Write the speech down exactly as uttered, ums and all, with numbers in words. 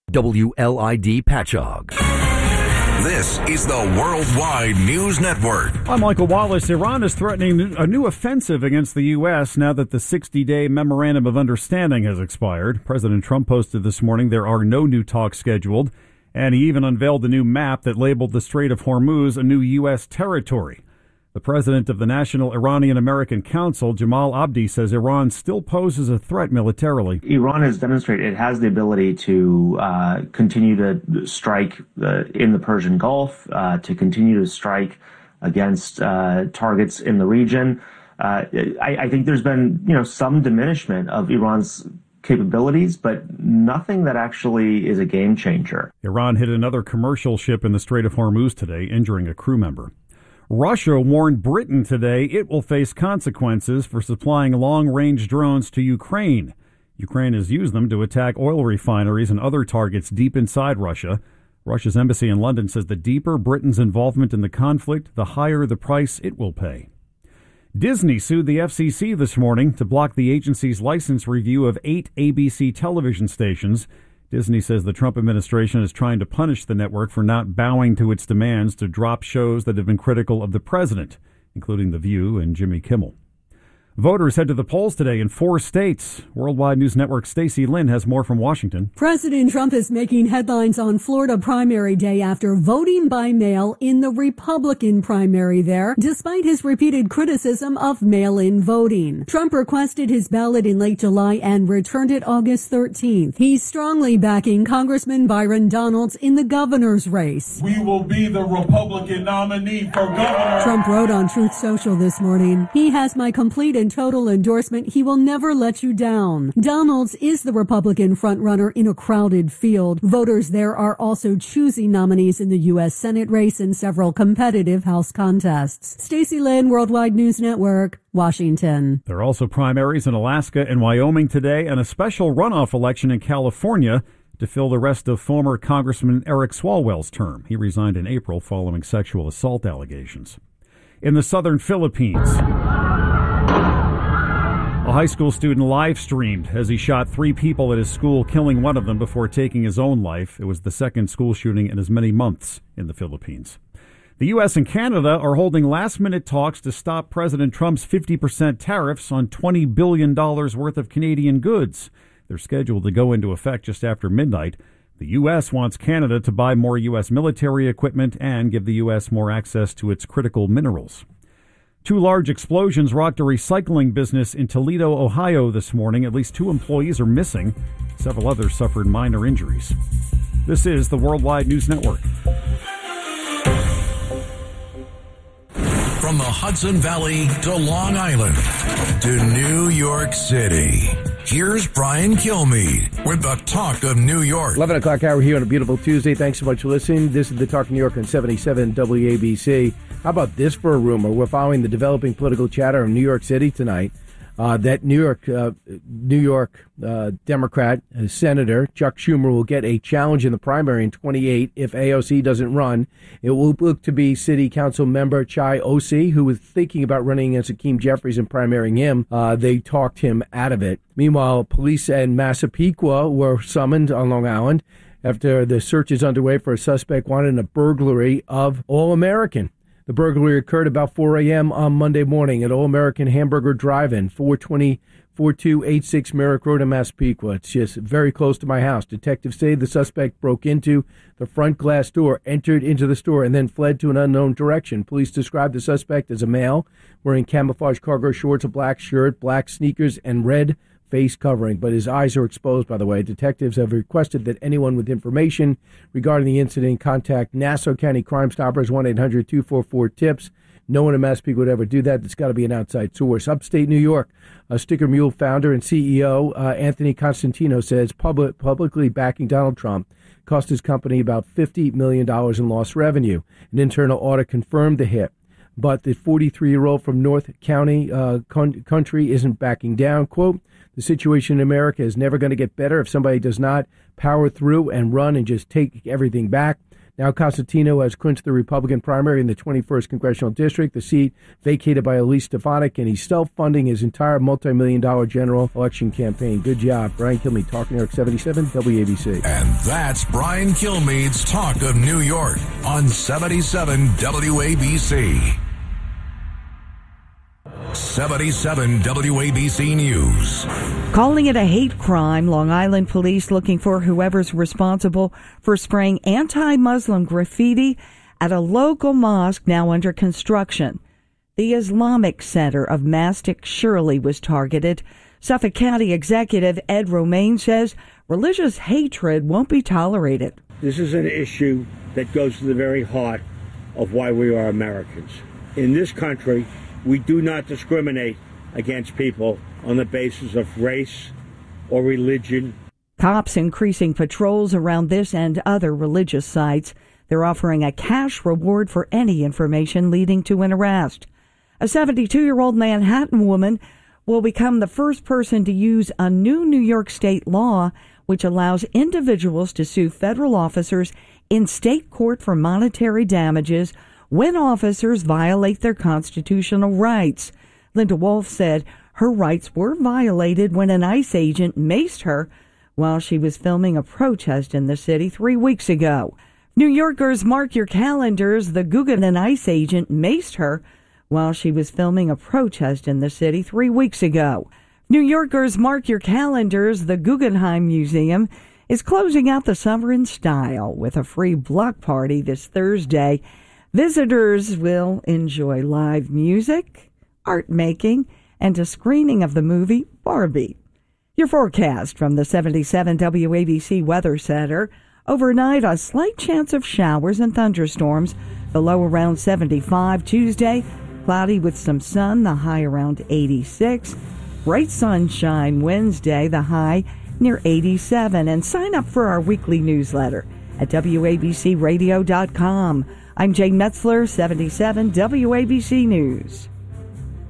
W L I D Patchogue. This is the Worldwide News Network. I'm Michael Wallace. Iran is threatening a new offensive against the U S now that the sixty-day Memorandum of Understanding has expired. President Trump posted this morning there are no new talks scheduled, and he even unveiled a new map that labeled the Strait of Hormuz a new U S territory. The president of the National Iranian-American Council, Jamal Abdi, says Iran still poses a threat militarily. Iran has demonstrated it has the ability to uh, continue to strike uh, in the Persian Gulf, uh, to continue to strike against uh, targets in the region. Uh, I, I think there's been, you know, some diminishment of Iran's capabilities, but nothing that actually is a game changer. Iran hit another commercial ship in the Strait of Hormuz today, injuring a crew member. Russia warned Britain today it will face consequences for supplying long-range drones to Ukraine. Ukraine has used them to attack oil refineries and other targets deep inside Russia. Russia's embassy in London says the deeper Britain's involvement in the conflict, the higher the price it will pay. Disney sued the F C C this morning to block the agency's license review of eight A B C television stations. Disney says the Trump administration is trying to punish the network for not bowing to its demands to drop shows that have been critical of the president, including The View and Jimmy Kimmel. Voters head to the polls today in four states. Worldwide News Network Stacey Lynn has more from Washington. President Trump is making headlines on Florida primary day after voting by mail in the Republican primary there, despite his repeated criticism of mail-in voting. Trump requested his ballot in late July and returned it August thirteenth. He's strongly backing Congressman Byron Donalds in the governor's race. We will be the Republican nominee for governor. Trump wrote on Truth Social this morning, "He has my complete and total endorsement. He will never let you down." Donalds is the Republican frontrunner in a crowded field. Voters there are also choosing nominees in the U S Senate race and several competitive House contests. Stacey Lynn, Worldwide News Network, Washington. There are also primaries in Alaska and Wyoming today and a special runoff election in California to fill the rest of former Congressman Eric Swalwell's term. He resigned in April following sexual assault allegations. In the southern Philippines, a high school student live-streamed as he shot three people at his school, killing one of them before taking his own life. It was the second school shooting in as many months in the Philippines. The U S and Canada are holding last-minute talks to stop President Trump's fifty percent tariffs on twenty billion dollars worth of Canadian goods. They're scheduled to go into effect just after midnight. The U S wants Canada to buy more U S military equipment and give the U S more access to its critical minerals. Two large explosions rocked a recycling business in Toledo, Ohio this morning. At least two employees are missing. Several others suffered minor injuries. This is the Worldwide News Network. From the Hudson Valley to Long Island to New York City, here's Brian Kilmeade with the Talk of New York. eleven o'clock hour here on a beautiful Tuesday. Thanks so much for listening. This is the Talk of New York on seventy-seven W A B C. How about this for a rumor? We're following the developing political chatter in New York City tonight. Uh, that New York, uh, New York uh, Democrat uh, Senator Chuck Schumer will get a challenge in the primary in twenty-eight if A O C doesn't run. It will look to be City Council member Chai Osi, who was thinking about running against Hakeem Jeffries and primarying him. Uh, they talked him out of it. Meanwhile, police in Massapequa were summoned on Long Island after the search is underway for a suspect wanted in a burglary of All American. The burglary occurred about four a.m. on Monday morning at All American Hamburger Drive-In, four twenty, forty-two eighty-six Merrick Road in Massapequa. It's just very close to my house. Detectives say the suspect broke into the front glass door, entered into the store, and then fled to an unknown direction. Police described the suspect as a male wearing camouflage cargo shorts, a black shirt, black sneakers, and red face covering, but his eyes are exposed, by the way. Detectives have requested that anyone with information regarding the incident contact Nassau County Crime Stoppers, one eight hundred two four four TIPS. No one in Massapequa would ever do that. It's got to be an outside source. Upstate New York, a Sticker Mule founder and C E O, uh, Anthony Constantino, says public, publicly backing Donald Trump cost his company about fifty million dollars in lost revenue. An internal audit confirmed the hit. But the forty-three-year-old from North County uh, con- country isn't backing down. Quote, the situation in America is never going to get better if somebody does not power through and run and just take everything back. Now Cosentino has clinched the Republican primary in the twenty-first Congressional District, the seat vacated by Elise Stefanik, and he's self-funding his entire multi-million dollar general election campaign. Good job. Brian Kilmeade, Talk New York seventy-seven W A B C. And that's Brian Kilmeade's Talk of New York on seventy-seven W A B C. seventy-seven W A B C News. Calling it a hate crime, Long Island police looking for whoever's responsible for spraying anti-Muslim graffiti at a local mosque now under construction. The Islamic Center of Mastic Shirley was targeted. Suffolk County Executive Ed Romaine says religious hatred won't be tolerated. This is an issue that goes to the very heart of why we are Americans. In this country, we do not discriminate against people on the basis of race or religion. Cops increasing patrols around this and other religious sites. They're offering a cash reward for any information leading to an arrest. A seventy-two-year-old Manhattan woman will become the first person to use a new New York state law which allows individuals to sue federal officers in state court for monetary damages when officers violate their constitutional rights. Linda Wolf said her rights were violated when an ICE agent maced her while she was filming a protest in the city three weeks ago. New Yorkers, mark your calendars. The Guggenheim ICE agent maced her while she was filming a protest in the city three weeks ago. New Yorkers, mark your calendars. The Guggenheim Museum is closing out the summer in style with a free block party this Thursday. Visitors will enjoy live music, art making, and a screening of the movie Barbie. Your forecast from the seventy-seven W A B C Weather Center. Overnight, a slight chance of showers and thunderstorms. The low around seventy-five. Tuesday, cloudy with some sun, the high around eighty-six. Bright sunshine Wednesday, the high near eighty-seven. And sign up for our weekly newsletter at W A B C radio dot com. I'm Jane Metzler, seventy-seven W A B C News.